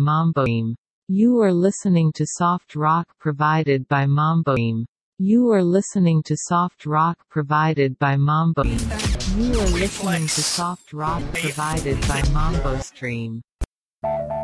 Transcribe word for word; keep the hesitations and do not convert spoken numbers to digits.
Mamboim. You are listening to soft rock provided by Mamboim. You are listening to soft rock provided by Mamboim. You are listening to soft rock provided by MamboStream.